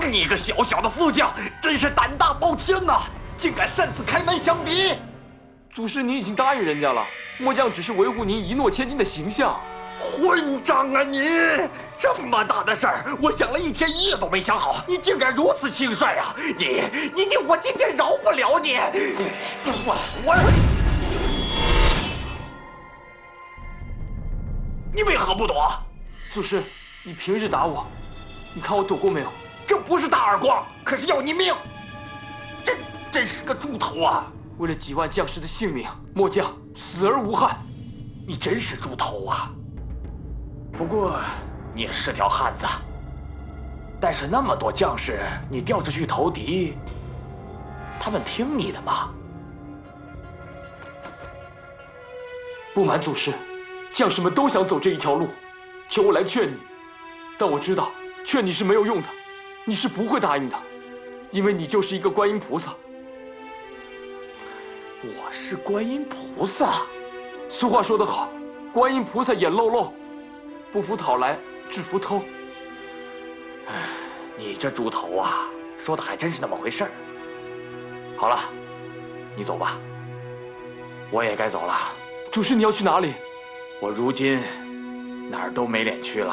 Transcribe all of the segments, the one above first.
你个小小的副将，真是胆大包天呐！竟敢擅自开门降敌！ 祖师，您已经答应人家了，末将只是维护您一诺千金的形象。 混账啊你！这么大的事儿，我想了一天一夜都没想好，你竟敢如此轻率啊！我今天饶不了你！你为何不躲？ 祖师，你平日打我，你看我躲过没有？ 这不是大耳光，可是要你命！真是个猪头啊！ 为了几万将士的性命，末将死而无憾。 你真是猪头啊！不过你也是条汉子，但是那么多将士，你调着去投敌，他们听你的吗？ 不瞒祖师，将士们都想走这一条路，求我来劝你。但我知道劝你是没有用的，你是不会答应的，因为你就是一个观音菩萨。 我是观音菩萨。 俗话说得好，观音菩萨眼漏漏，不服讨来只服偷。 你这猪头啊，说的还真是那么回事儿。好了，你走吧，我也该走了。 祖师，你要去哪里？ 我如今哪儿都没脸去了，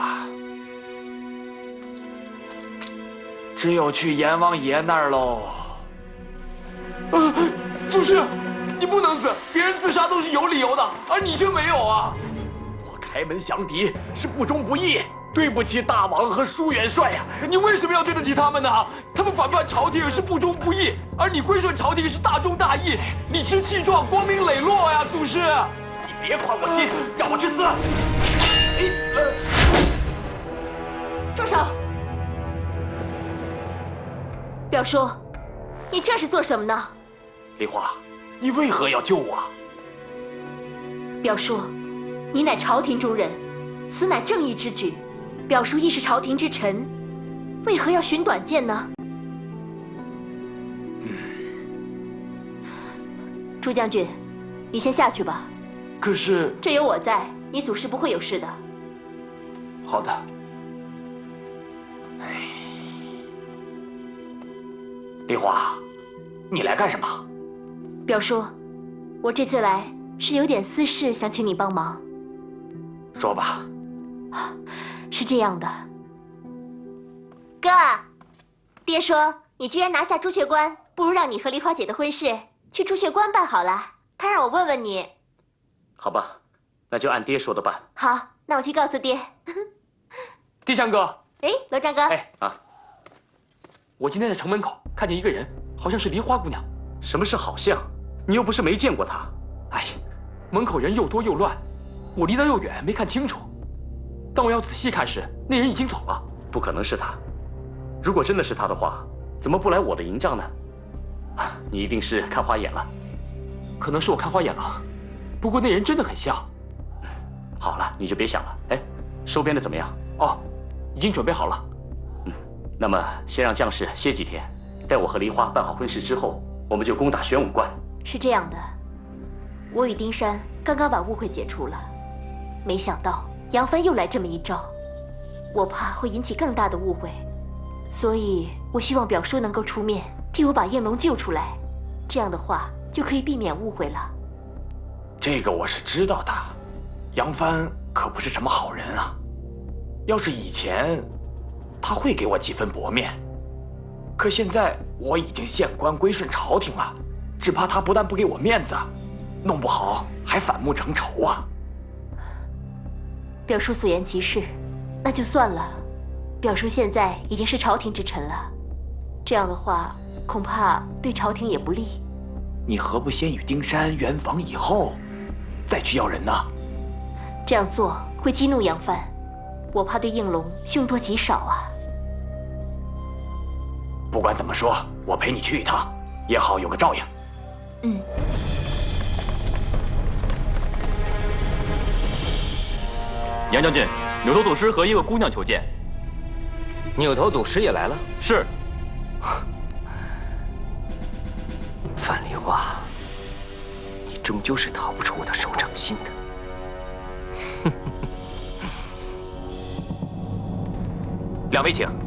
只有去阎王爷那儿喽。 祖师，你不能死！别人自杀都是有理由的，而你却没有啊！ 我开门降敌是不忠不义，对不起大王和舒元帅呀！ 你为什么要对得起他们呢？他们反叛朝廷是不忠不义，而你归顺朝廷是大忠大义，理直气壮，光明磊落呀！祖师， 你别宽我心，让我去死！ 住手！表叔，你这是做什么呢？ 梨花，你为何要救我？ 表叔，你乃朝廷中人，此乃正义之举。表叔亦是朝廷之臣，为何要寻短见呢？朱将军，你先下去吧。 可是这有我在，你祖师不会有事的。 好的。 梨花，你来干什么？ 表叔，我这次来是有点私事，想请你帮忙。 说吧。 是这样的，哥，爹说你居然拿下朱雀关，不如让你和梨花姐的婚事去朱雀关办好了。他让我问问你。 好吧，那就按爹说的办。 好，那我去告诉爹。 地上哥， 哎，罗章哥， 哎啊，我今天在城门口看见一个人，好像是梨花姑娘。 什么是好像？你又不是没见过她。 哎呀，门口人又多又乱，我离得又远，没看清楚。当我要仔细看时，那人已经走了。 不可能是他。如果真的是他的话，怎么不来我的营帐呢？你一定是看花眼了。 可能是我看花眼了，不过那人真的很像。 好了，你就别想了。哎，收编的怎么样？ 哦，已经准备好了。 那么先让将士歇几天，待我和梨花办好婚事之后，我们就攻打玄武关。 是这样的，我与丁山刚刚把误会解除了，没想到杨帆又来这么一招，我怕会引起更大的误会，所以我希望表叔能够出面替我把应龙救出来，这样的话就可以避免误会了。 这个我是知道的，杨帆可不是什么好人啊。要是以前，他会给我几分薄面，可现在我已经县官归顺朝廷了，只怕他不但不给我面子，弄不好还反目成仇啊。 表叔所言极是，那就算了。表叔现在已经是朝廷之臣了，这样的话恐怕对朝廷也不利。 你何不先与丁山圆房以后，再去要人呢？ 这样做会激怒杨帆，我怕对应龙凶多吉少啊。 不管怎么说，我陪你去一趟，也好有个照应。 嗯。 杨将军，扭头祖师和一个姑娘求见。 扭头祖师也来了。 是。 范梨花，你终究是逃不出我的手掌心的。 两位请。